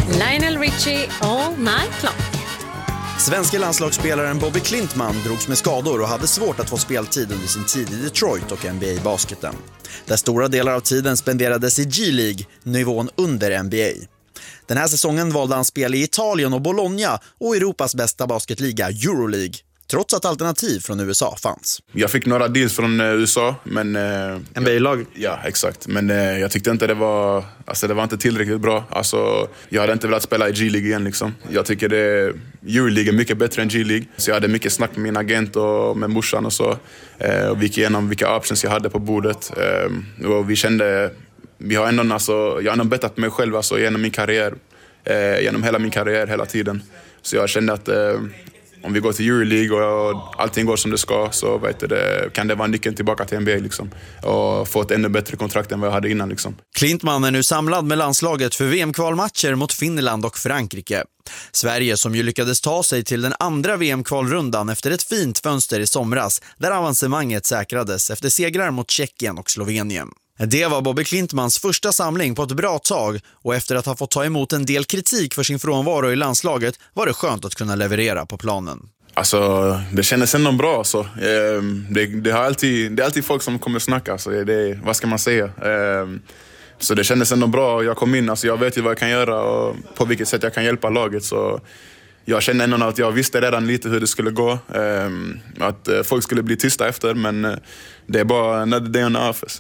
Lionel Richie, All Night Long. Svenska landslagsspelaren Bobby Klintman drogs med skador och hade svårt att få speltid under sin tid i Detroit och NBA-basketen. Där stora delar av tiden spenderades i G-League, nivån under NBA. Den här säsongen valde han spel i Italien och Bologna och Europas bästa basketliga Euroleague, trots att alternativ från USA fanns. Jag fick några deals från USA, men... NBA-lag? Ja, exakt. Men jag tyckte inte det var inte tillräckligt bra. Alltså, jag hade inte velat spela i G-League igen liksom. Jag tycker Euroleague är mycket bättre än G-League. Så jag hade mycket snack med min agent och med morsan och så. Och vi gick igenom vilka options jag hade på bordet. Och vi kände... Jag har ändå bettat på mig själv alltså, genom min karriär. Genom hela min karriär, hela tiden. Så jag kände att om vi går till Euroleague och allting går som det ska, så kan det vara nyckeln tillbaka till NBA liksom. Och få ett ännu bättre kontrakt än vad jag hade innan liksom. Klintman är nu samlad med landslaget för VM-kvalmatcher mot Finland och Frankrike. Sverige, som ju lyckades ta sig till den andra VM-kvalrundan efter ett fint fönster i somras, där avancemanget säkrades efter segrar mot Tjeckien och Slovenien. Det var Bobby Klintmans första samling på ett bra tag, och efter att ha fått ta emot en del kritik för sin frånvaro i landslaget var det skönt att kunna leverera på planen. Alltså, det kändes ändå bra. Så. Det är alltid folk som kommer snacka. Så vad ska man säga? Så det kändes ändå bra. Jag kom in, alltså jag vet ju vad jag kan göra och på vilket sätt jag kan hjälpa laget. Så jag kände ändå att jag visste redan lite hur det skulle gå. Att folk skulle bli tysta efter, men det är bara another day on the office.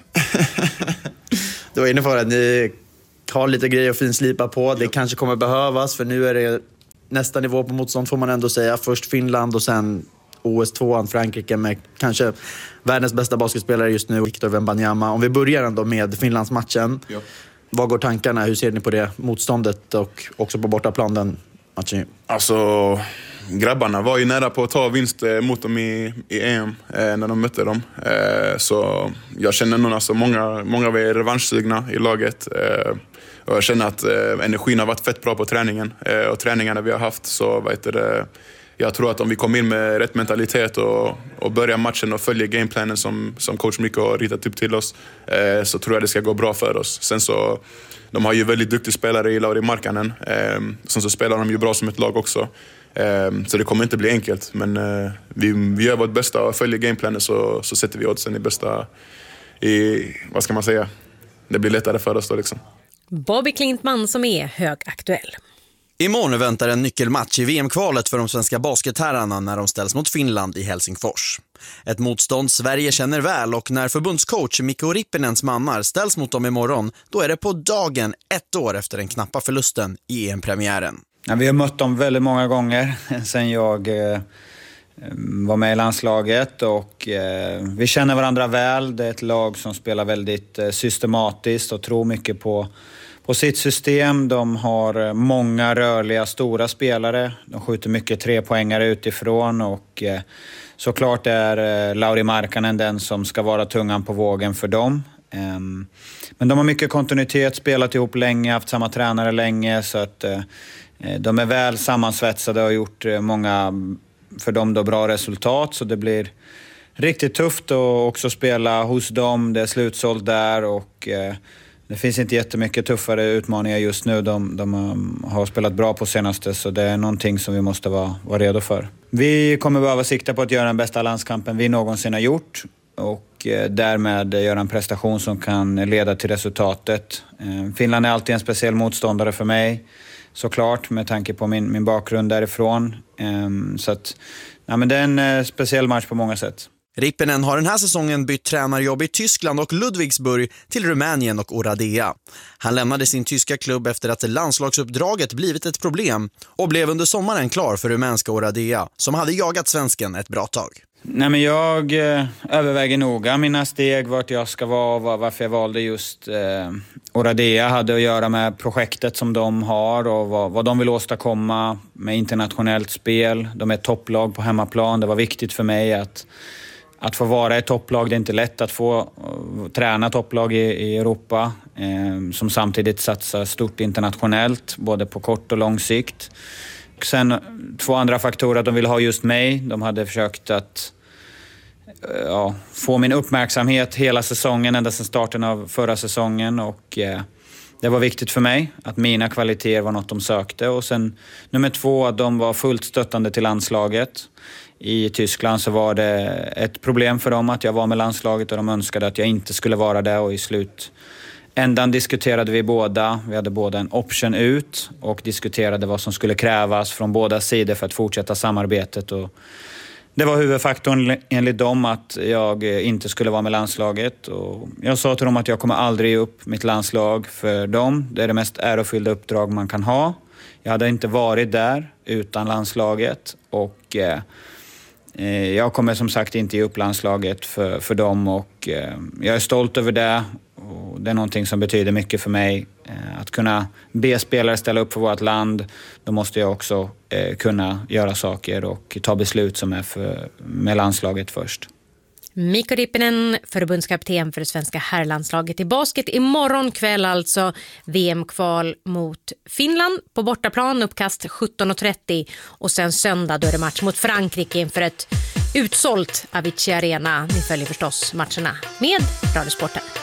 Du var inne för att ni har lite grejer att finslipa på. Det kanske kommer behövas, för nu är det nästa nivå på motstånd, får man ändå säga. Först Finland och sen OS2 Frankrike med kanske världens bästa basketspelare just nu, Victor Wembanyama. Om vi börjar ändå med Finlandsmatchen. Ja. Vad går tankarna? Hur ser ni på det motståndet och också på bortaplan den matchen? Alltså, grabbarna var ju nära på att ta vinst mot dem i EM när de mötte dem. Så jag känner nog alltså många var revanschsugna i laget. Och jag känner att energin har varit fett bra på träningen. Och träningarna vi har haft, så jag tror att om vi kommer in med rätt mentalitet och börjar matchen och följer gameplanen som coach Mikko har ritat upp till oss, så tror jag det ska gå bra för oss. Sen så, de har ju väldigt duktiga spelare i Lauri Markkanen. Sen så spelar de ju bra som ett lag också. Så det kommer inte bli enkelt. Men vi gör vårt bästa och följer gameplanen, så sätter vi oddsen i bästa... vad ska man säga? Det blir lättare för oss då liksom. Bobby Klintman som är högaktuell. Imorgon väntar en nyckelmatch i VM-kvalet för de svenska basketherrarna när de ställs mot Finland i Helsingfors. Ett motstånd Sverige känner väl, och när förbundscoach Mikko Rippinens mannar ställs mot dem imorgon, då är det på dagen 1 år efter den knappa förlusten i EM-premiären. Ja, vi har mött dem väldigt många gånger sen jag var med i landslaget, och vi känner varandra väl. Det är ett lag som spelar väldigt systematiskt och tror mycket på sitt system. De har många rörliga, stora spelare. De skjuter mycket trepoängare utifrån, och såklart är Lauri Markkanen den som ska vara tungan på vågen för dem. Men de har mycket kontinuitet, spelat ihop länge, haft samma tränare länge, så att de är väl sammansvetsade och har gjort många, för dem då, bra resultat. Så det blir riktigt tufft att också spela hos dem. Det är slutsålt där, och det finns inte jättemycket tuffare utmaningar just nu. De har spelat bra på senaste, så det är någonting som vi måste vara redo för. Vi kommer behöva sikta på att göra den bästa landskampen vi någonsin har gjort, och därmed göra en prestation som kan leda till resultatet. Finland är alltid en speciell motståndare för mig, såklart, med tanke på min bakgrund därifrån. Så att, men det är en speciell match på många sätt. Rippinen har den här säsongen bytt tränarjobb i Tyskland och Ludwigsburg till Rumänien och Oradea. Han lämnade sin tyska klubb efter att landslagsuppdraget blivit ett problem och blev under sommaren klar för rumänska Oradea, som hade jagat svensken ett bra tag. Nej, men jag överväger noga mina steg, vart jag ska vara och varför jag valde just Oradea. Hade att göra med projektet som de har och vad de vill åstadkomma med internationellt spel. De är ett topplag på hemmaplan. Det var viktigt för mig att få vara ett topplag. Det är inte lätt att få träna topplag i Europa som samtidigt satsar stort internationellt, både på kort och lång sikt. Sen 2 andra faktorer, att de vill ha just mig. De hade försökt att få min uppmärksamhet hela säsongen, ända sedan starten av förra säsongen, och det var viktigt för mig att mina kvaliteter var något de sökte. Och sen nummer 2, att de var fullt stöttande till landslaget. I Tyskland så var det ett problem för dem att jag var med landslaget och de önskade att jag inte skulle vara där, och i slutändan diskuterade vi båda. Vi hade båda en option ut och diskuterade vad som skulle krävas från båda sidor för att fortsätta samarbetet. Och det var huvudfaktorn enligt dem att jag inte skulle vara med landslaget. Och jag sa till dem att jag kommer aldrig ge upp mitt landslag för dem. Det är det mest ärofyllda uppdrag man kan ha. Jag hade inte varit där utan landslaget, och jag kommer som sagt inte ge upp landslaget för dem, och jag är stolt över det. Och det är någonting som betyder mycket för mig. Att kunna be spelare ställa upp för vårt land, då måste jag också kunna göra saker och ta beslut som är med landslaget först. Mikko Rippinen, förbundskapten för det svenska herrlandslaget i basket. Imorgon kväll alltså VM-kval mot Finland på bortaplan, uppkast 17:30, och sen söndag då är det match mot Frankrike inför ett utsålt Avicii Arena. Ni följer förstås matcherna med Radiosporten.